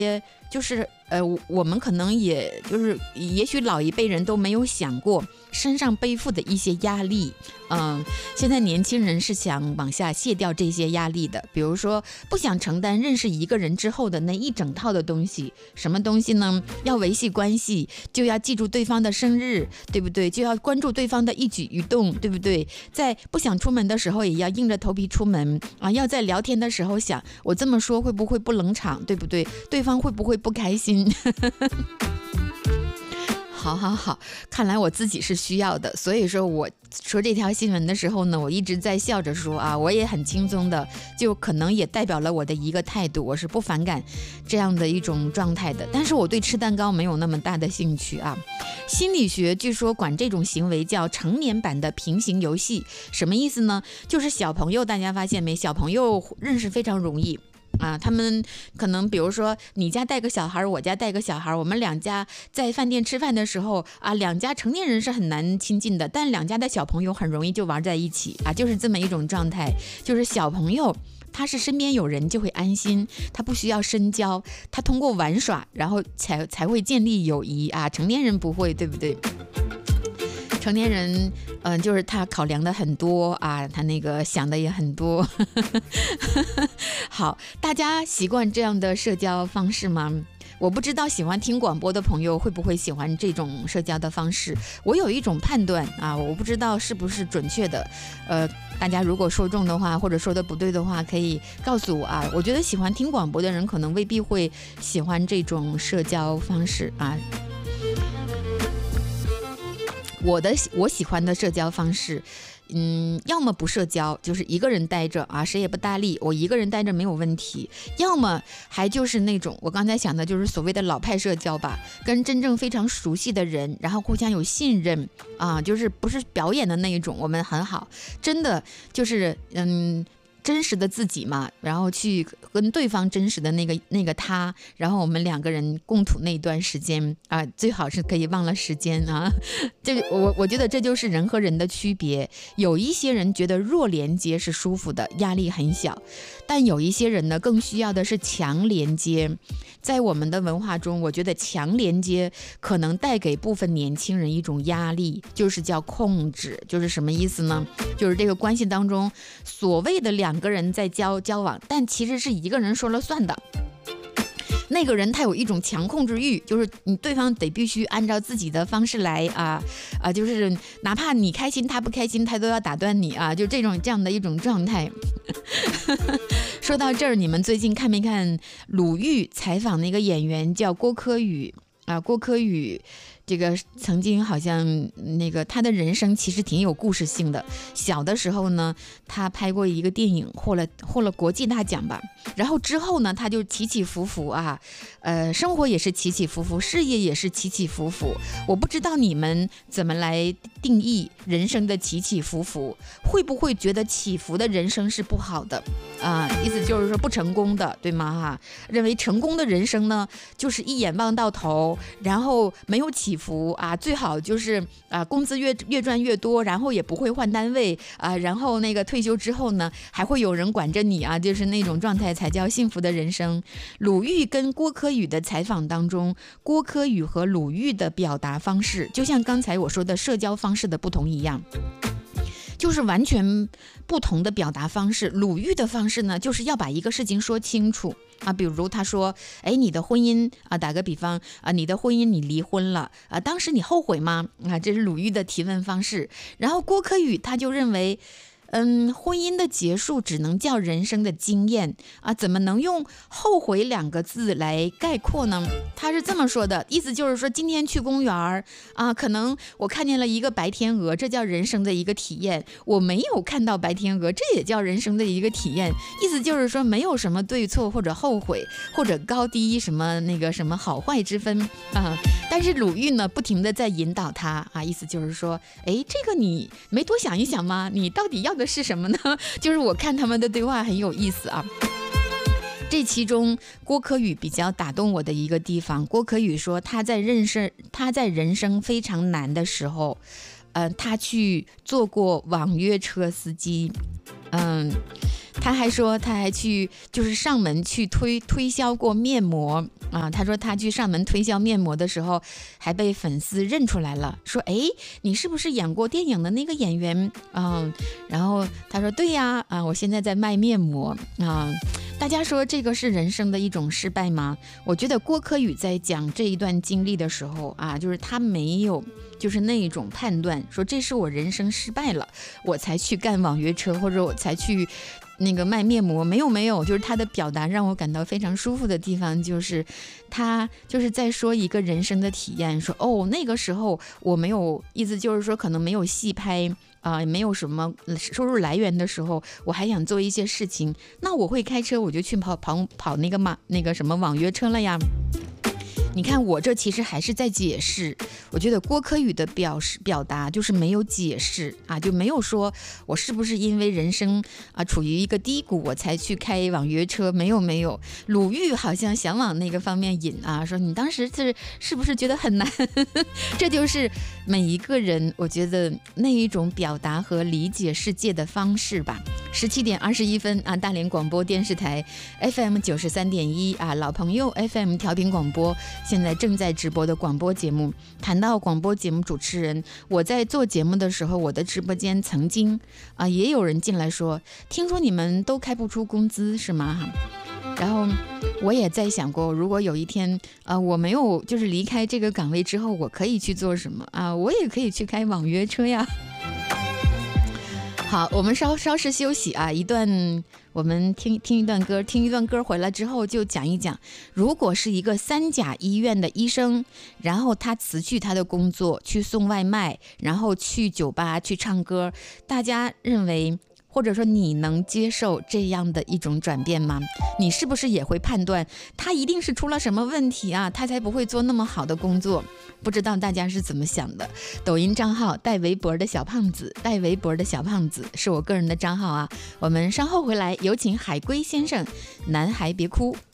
就是我们可能也就是也许老一辈人都没有想过身上背负的一些压力，现在年轻人是想往下卸掉这些压力的，比如说不想承担认识一个人之后的那一整套的东西。什么东西呢？要维系关系，就要记住对方的生日，对不对？就要关注对方的一举一动，对不对？在不想出门的时候也要硬着头皮出门啊！要在聊天的时候想，我这么说会不会不冷场，对不对？对方会不会不开心？好，看来我自己是需要的，所以说我说这条新闻的时候呢，我一直在笑着说啊，我也很轻松的，就可能也代表了我的一个态度，我是不反感这样的一种状态的，但是我对吃蛋糕没有那么大的兴趣啊。心理学据说管这种行为叫成年版的平行游戏，什么意思呢？就是小朋友，大家发现没？小朋友认识非常容易。他们可能比如说你家带个小孩，我家带个小孩，我们两家在饭店吃饭的时候两家成年人是很难亲近的，但两家的小朋友很容易就玩在一起就是这么一种状态。就是小朋友他是身边有人就会安心，他不需要深交，他通过玩耍然后才会建立友谊成年人不会，对不对？成年人就是他考量的很多他那个想的也很多好，大家习惯这样的社交方式吗？我不知道喜欢听广播的朋友会不会喜欢这种社交的方式。我有一种判断我不知道是不是准确的，大家如果说中的话或者说的不对的话可以告诉我我觉得喜欢听广播的人可能未必会喜欢这种社交方式我喜欢的社交方式，要么不社交，就是一个人待着谁也不搭理，我一个人待着没有问题；要么还就是那种我刚才想的，就是所谓的老派社交吧，跟真正非常熟悉的人，然后互相有信任就是不是表演的那一种，我们很好，真的就是真实的自己嘛，然后去跟对方真实的那个他，然后我们两个人共处那一段时间最好是可以忘了时间我觉得这就是人和人的区别。有一些人觉得弱连接是舒服的，压力很小，但有一些人呢更需要的是强连接。在我们的文化中，我觉得强连接可能带给部分年轻人一种压力，就是叫控制。就是什么意思呢？就是这个关系当中所谓的两个人在交往，但其实是一个人说了算的。那个人他有一种强控制欲，就是你对方得必须按照自己的方式来就是哪怕你开心他不开心，他都要打断你就这样的一种状态说到这儿，你们最近看没看鲁豫采访那个演员叫郭柯宇郭柯宇这个曾经好像那个他的人生其实挺有故事性的。小的时候呢，他拍过一个电影，获了国际大奖吧。然后之后呢，他就起起伏伏生活也是起起伏伏，事业也是起起伏伏。我不知道你们怎么来定义人生的起起伏伏，会不会觉得起伏的人生是不好的意思就是说不成功的，对吗认为成功的人生呢，就是一眼望到头，然后没有起伏最好就是工资越赚越多，然后也不会换单位然后那个退休之后呢，还会有人管着你就是那种状态才叫幸福的人生。鲁豫跟郭柯宇的采访当中，郭柯宇和鲁豫的表达方式，就像刚才我说的社交方式的不同一样，就是完全不同的表达方式。鲁豫的方式呢，就是要把一个事情说清楚比如他说你的婚姻打个比方你的婚姻你离婚了当时你后悔吗这是鲁豫的提问方式。然后郭柯宇他就认为婚姻的结束只能叫人生的经验怎么能用后悔2个字来概括呢？他是这么说的，意思就是说今天去公园可能我看见了一个白天鹅，这叫人生的一个体验。我没有看到白天鹅，这也叫人生的一个体验。意思就是说没有什么对错或者后悔或者高低什么那个什么好坏之分但是鲁豫呢不停的在引导他意思就是说这个你没多想一想吗？你到底要的是什么呢？就是我看他们的对话很有意思这其中郭柯宇比较打动我的一个地方，郭柯宇说他在人生非常难的时候他去做过网约车司机他还说他还去就是上门去推销过面膜啊。他说他去上门推销面膜的时候，还被粉丝认出来了，说哎，你是不是演过电影的那个演员？然后他说对呀，我现在在卖面膜啊。大家说这个是人生的一种失败吗？我觉得郭柯宇在讲这一段经历的时候啊，就是他没有就是那一种判断，说这是我人生失败了，我才去干网约车，或者我才去那个卖面膜。没有，就是他的表达让我感到非常舒服的地方，就是他就是在说一个人生的体验，说那个时候我没有，意思就是说可能没有戏拍没有什么收入来源的时候，我还想做一些事情，那我会开车，我就去跑那个什么网约车了呀。你看我这其实还是在解释，我觉得郭柯宇的表达就是没有解释啊，就没有说我是不是因为人生处于一个低谷我才去开网约车，没有。鲁豫好像想往那个方面引啊，说你当时是不是觉得很难？这就是每一个人我觉得那一种表达和理解世界的方式吧。17点21分啊，大连广播电视台 FM 93.1啊，老朋友 FM 调频广播。现在正在直播的广播节目。谈到广播节目主持人，我在做节目的时候，我的直播间曾经也有人进来说，听说你们都开不出工资是吗？然后我也在想过，如果有一天我没有就是离开这个岗位之后，我可以去做什么我也可以去开网约车呀。好，我们稍事休息我们听一段歌，回来之后就讲一讲，如果是一个3甲医院的医生，然后他辞去他的工作，去送外卖，然后去酒吧去唱歌，大家认为或者说你能接受这样的一种转变吗？你是不是也会判断他一定是出了什么问题他才不会做那么好的工作？不知道大家是怎么想的？抖音账号带围脖的小胖子是我个人的账号我们稍后回来，有请海龟先生，男孩别哭。